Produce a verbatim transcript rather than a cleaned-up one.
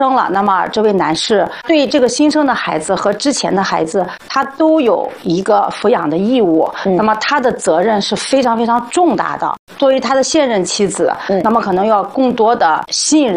生了，那么这位男士对这个新生的孩子和之前的孩子，他都有一个抚养的义务。嗯、那么他的责任是非常非常重大的。作为他的现任妻子，嗯、那么可能要更多的信任。